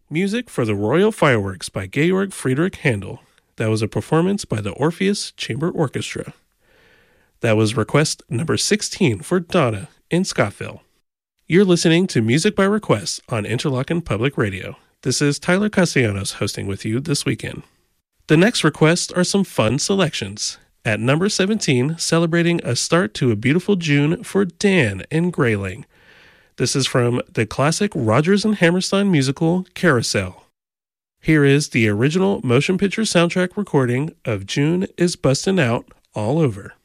Music for the Royal Fireworks by Georg Friedrich Handel. That was a performance by the Orpheus Chamber Orchestra. That was request number 16 for Donna in Scottville. You're listening to Music by Request on Interlochen Public Radio. This is Tyler Castellanos hosting with you this weekend. The next requests are some fun selections. At number 17, celebrating a start to a beautiful June for Dan in Grayling. This is from the classic Rodgers and Hammerstein musical Carousel. Here is the original motion picture soundtrack recording of June is Bustin' Out All Over.